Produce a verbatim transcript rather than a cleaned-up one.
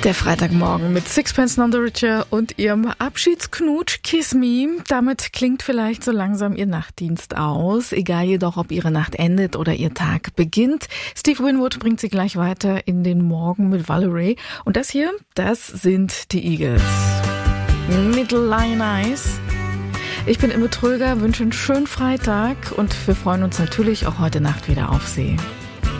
Der Freitagmorgen mit Sixpence None the Richer und ihrem Abschiedsknutsch Kiss Me. Damit klingt vielleicht so langsam ihr Nachtdienst aus. Egal jedoch, ob ihre Nacht endet oder ihr Tag beginnt. Steve Winwood bringt sie gleich weiter in den Morgen mit Valerie. Und das hier, das sind die Eagles. Mit Lion Eyes. Ich bin Imme Tröger, wünsche einen schönen Freitag und wir freuen uns natürlich auch heute Nacht wieder auf Sie.